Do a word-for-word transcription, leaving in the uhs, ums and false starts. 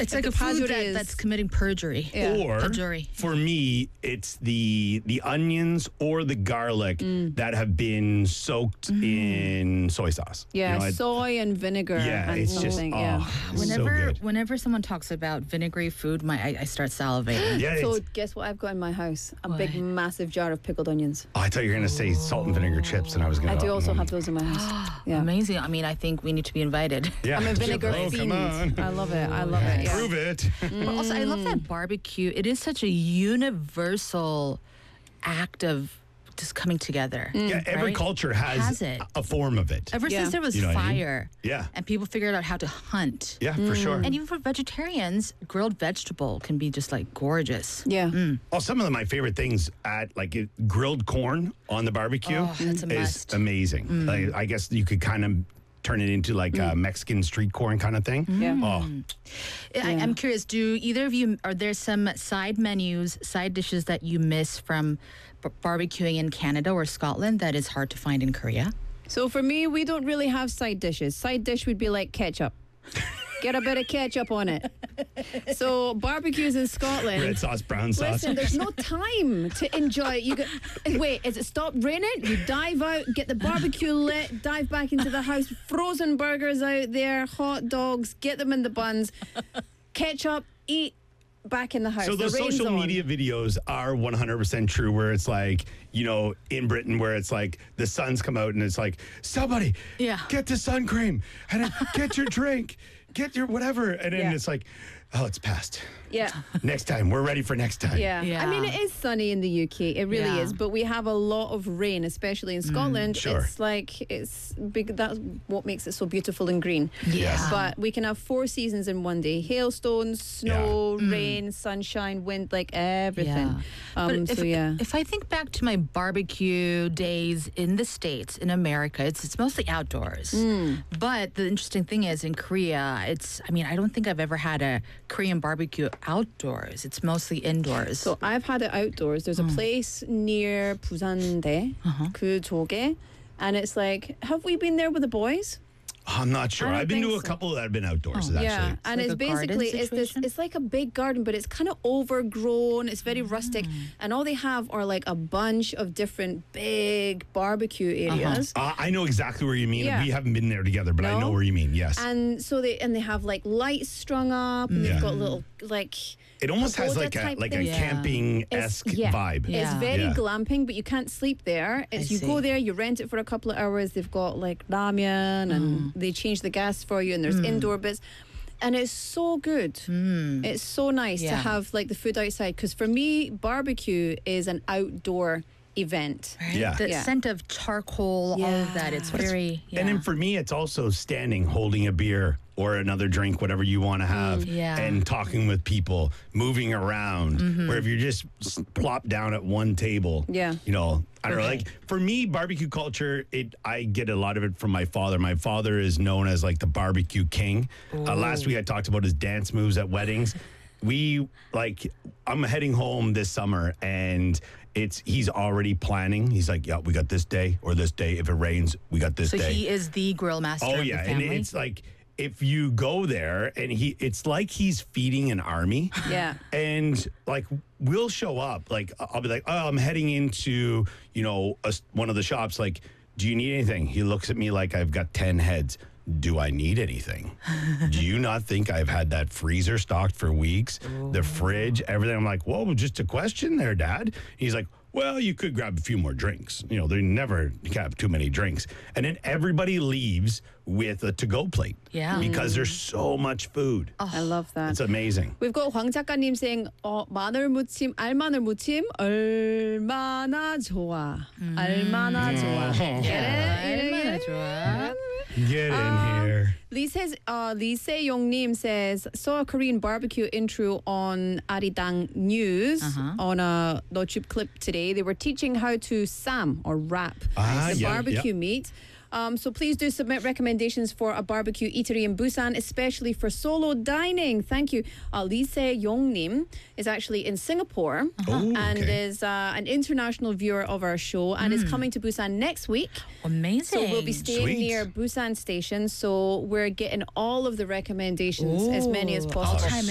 It's But like a the food pajuri that, is- that's committing perjury. Yeah. Or Pajuri. for me, it's the the onions or the garlic Mm. that have been soaked in soy sauce. Yeah, You know, it- soy and vinegar. yeah, and it's just something. oh, yeah. it's Whenever so good. whenever someone talks about vinegary food, my I, I start salivating. Yeah, So it's- guess what I've got in my house? A big, What? massive jar of pickled onions. oh, I thought you were gonna say salt and vinegar chips, and I was gonna. I do go, also mm. have those in my house. Yeah. Amazing. I mean, I think we need to be invited. Yeah, I'm a vinegar oh, fiend. come on. I love it. I love it. Yeah. Prove it. But also, I love that barbecue. It is such a universal act of just coming together. Yeah, every right? culture has, Has it. a form of it. Ever Yeah. since there was You know what I mean? fire, Yeah. and people figured out how to hunt. Yeah, for sure. And even for vegetarians, grilled vegetable can be just like gorgeous. Yeah. Well, some of the, my favorite things at like it, grilled corn on the barbecue Oh, that's a is must. Mm. amazing. Like, I guess you could kind of turn it into like a Mexican street corn kind of thing. Yeah. Oh, I, I'm curious, do either of you, are there some side menus, side dishes that you miss from b- barbecuing in Canada or Scotland that is hard to find in Korea? So for me, we don't really have side dishes. Side dish would be like ketchup. Get a bit of ketchup on it. So barbecues in Scotland. red sauce, brown sauce. Listen, there's no time to enjoy it. You go, wait, is it stopped raining? You dive out, get the barbecue lit, dive back into the house, frozen burgers out there, hot dogs, get them in the buns, ketchup, eat, back in the house. So The those rain's social on. media videos are one hundred percent true where it's like, you know, in Britain where it's like the sun's come out and it's like, somebody Yeah. get the sun cream and then get your drink, get your whatever. And then Yeah. it's like, oh, it's past. Yeah. Next time. We're ready for next time. Yeah. Yeah. I mean, it is sunny in the U K. It really Yeah. is. But we have a lot of rain, especially in Scotland. sure. It's like, it's big. That's what makes it so beautiful and green. Yes. But we can have four seasons in one day: hailstones, snow, Mm. rain, sunshine, wind, like everything. Yeah. Um, But if, so, yeah. if I think back to my barbecue days in the States, in America, it's it's mostly outdoors. Mm. But the interesting thing is in Korea, it's, I mean, I don't think I've ever had a Korean barbecue outdoors. It's mostly indoors. So I've had it outdoors. There's a Mm. place near Busandae, Uh-huh. 그쪽에, and it's like, have we been there with the boys? I'm not sure. I don't I've been to think a so. couple that have been outdoors, Oh. actually. Yeah, and like it's a garden basically it's this. situation? It's like a big garden, but it's kind of overgrown. It's very rustic, and all they have are like a bunch of different big barbecue areas. Uh, I know exactly where you mean. Yeah. We haven't been there together, but I No? know where you mean. Yes. And so they and they have like lights strung up, and Yeah. they've got little like. it almost has pagoda like a type like a thing. Yeah. camping esque It's- yeah. vibe. Yeah. It's very Yeah. glamping, but you can't sleep there. It's I you go see. there, you rent it for a couple of hours. They've got like ramen, Mm. and they change the gas for you, and there's indoor bits, and it's so good. It's so nice to Mm. Yeah. have like the food outside, because for me, barbecue is an outdoor event. Right? Yeah. The Yeah. scent of charcoal, all of that. It's very, yeah. And then for me, it's also standing, holding a beer or another drink, whatever you want to have, Yeah. and talking with people, moving around. Mm-hmm. Where if you're just s- plopped down at one table, Yeah. you know, I don't know. Okay. Like for me, barbecue culture, it I get a lot of it from my father. My father is known as like the barbecue king. Uh, last week I talked about his dance moves at weddings. We like I'm heading home this summer and it's he's already planning. He's like, yeah, we got this day or this day. If it rains, we got this so day. he is the grill master Oh of yeah, the and family. it's like if you go there and he, it's like he's feeding an army. Yeah. And like we'll show up. Like I'll be like, oh, I'm heading into you know a, one of the shops. Like, do you need anything? He looks at me like I've got ten heads. Do I need anything? Do you not think I've had that freezer stocked for weeks? The fridge, everything. I'm like, whoa, just a question there, Dad. He's like, well, you could grab a few more drinks. You know, they never have too many drinks. And then everybody leaves with a to-go plate. Yeah. Because there's so much food. I love that. It's amazing. We've got 황 작가님 saying, 어, 마늘 무침, 알마늘 무침, 얼마나 좋아. 얼마나 좋아. Get it? 얼마나 좋아. Get in Um, here. Lee says, uh, Lee Se-yong Nim says, saw a Korean barbecue intro on Aridang News Uh-huh. on a YouTube clip today. They were teaching how to sam or wrap Ah, the yeah, barbecue yeah. meat. Um, so please do submit recommendations for a barbecue eatery in Busan, especially for solo dining. Thank you. Uh, Lee Se-yong Nim is actually in Singapore Oh, and okay. is uh, an international viewer of our show and is coming to Busan next week. Amazing. So we'll be staying Sweet. near Busan Station. So we're getting all of the recommendations, as many as Ooh, possible. I'll chime